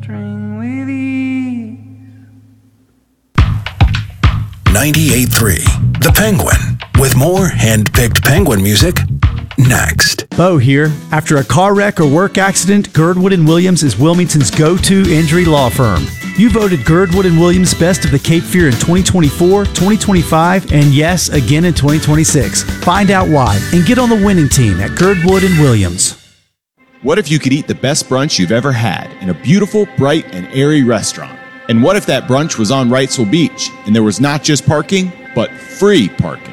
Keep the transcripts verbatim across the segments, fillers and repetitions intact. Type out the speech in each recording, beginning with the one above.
entering with ease. ninety-eight point three The Penguin, with more hand-picked Penguin music next. Bo here. After a car wreck or work accident, Girdwood and Williams is Wilmington's go-to injury law firm. You voted Girdwood and Williams Best of the Cape Fear in twenty twenty-four, twenty twenty-five, and yes, again in twenty twenty-six. Find out why and get on the winning team at Girdwood and Williams. What if you could eat the best brunch you've ever had in a beautiful, bright, and airy restaurant? And what if that brunch was on Wrightsville Beach and there was not just parking, but free parking?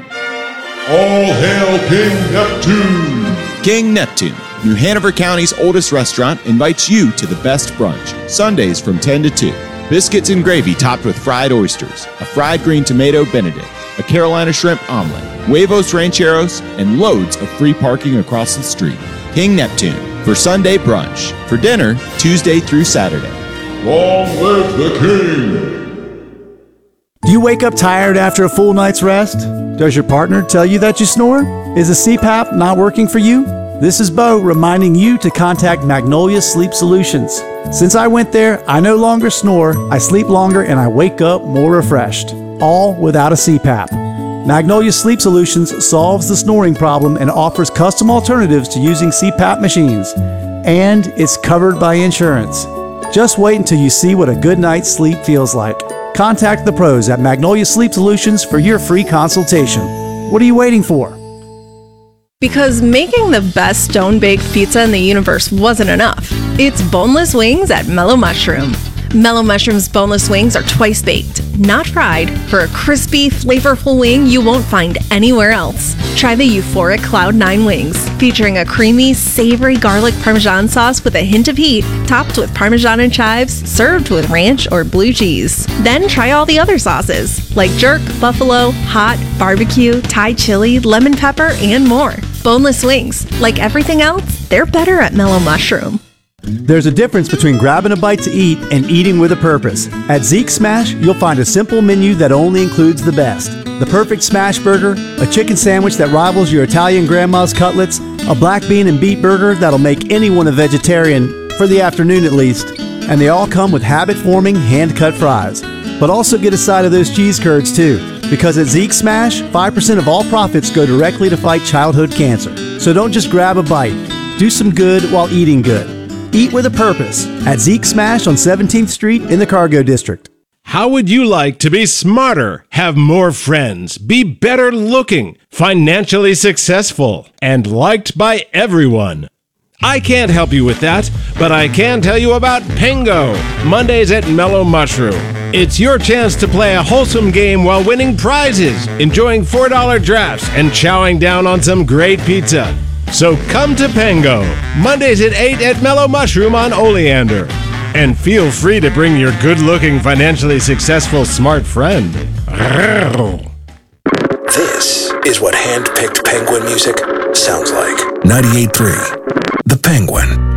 All hail King Neptune! King Neptune, New Hanover County's oldest restaurant, invites you to the best brunch, Sundays from ten to two. Biscuits and gravy topped with fried oysters, a fried green tomato Benedict, a Carolina shrimp omelet, huevos rancheros, and loads of free parking across the street. King Neptune, for Sunday brunch. For dinner, Tuesday through Saturday. Long live the King! Do you wake up tired after a full night's rest? Does your partner tell you that you snore? Is a C PAP not working for you? This is Bo reminding you to contact Magnolia Sleep Solutions. Since I went there, I no longer snore, I sleep longer, and I wake up more refreshed. All without a C PAP. Magnolia Sleep Solutions solves the snoring problem and offers custom alternatives to using C PAP machines. And it's covered by insurance. Just wait until you see what a good night's sleep feels like. Contact the pros at Magnolia Sleep Solutions for your free consultation. What are you waiting for? Because making the best stone-baked pizza in the universe wasn't enough. It's boneless wings at Mellow Mushroom. Mellow Mushroom's boneless wings are twice baked, not fried, for a crispy, flavorful wing you won't find anywhere else. Try the euphoric Cloud nine wings, featuring a creamy, savory garlic Parmesan sauce with a hint of heat, topped with Parmesan and chives, served with ranch or blue cheese. Then try all the other sauces, like jerk, buffalo, hot, barbecue, Thai chili, lemon pepper, and more. Boneless wings, like everything else, they're better at Mellow Mushroom. There's a difference between grabbing a bite to eat and eating with a purpose. At Zeke Smash, you'll find a simple menu that only includes the best. The perfect smash burger, a chicken sandwich that rivals your Italian grandma's cutlets, a black bean and beet burger that'll make anyone a vegetarian, for the afternoon at least, and they all come with habit-forming, hand-cut fries. But also get a side of those cheese curds too, because at Zeke Smash, five percent of all profits go directly to fight childhood cancer. So don't just grab a bite. Do some good while eating good. Eat with a purpose at Zeke Smash on seventeenth Street in the Cargo District. How would you like to be smarter, have more friends, be better looking, financially successful, and liked by everyone? I can't help you with that, but I can tell you about Pengo, Mondays at Mellow Mushroom. It's your chance to play a wholesome game while winning prizes, enjoying four dollar drafts, and chowing down on some great pizza. So come to Pengo, Mondays at eight at Mellow Mushroom on Oleander. And feel free to bring your good-looking, financially successful, smart friend. This is what hand-picked Penguin music sounds like. ninety-eight point three The Penguin.